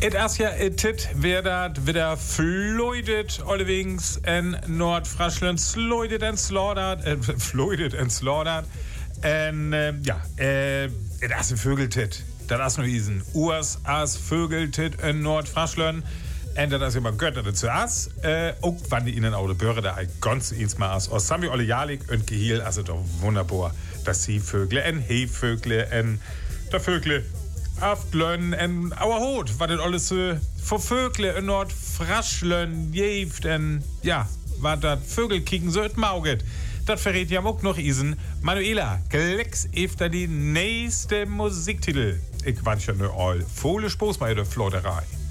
is ja tit, wer dat wieder floidet, allerdings in Nordfriesland sloidet en slaughtert, en it is een Vögeltit. Dat is nog isen. Urs as Vögeltit in Nordfriesland. En dat is immer Götter zu as. Ook wann die ihnen auch de Bürger da ganz ins Maß aus. Sambi alle Jalik und Gehiel, also doch wunderbar, dass sie Vögel en Hefvögle en der Vögle Aftlön en Auerhot, was das alles für Vögle in Nordfriesland jeft en ja, was das Vögel kicken so et Mauget. Das verrät ja auch noch isen. Manuela, Glecks efter die nächste Musiktitel. Ich wünsche nur all volle Spaß bei der Flotterei.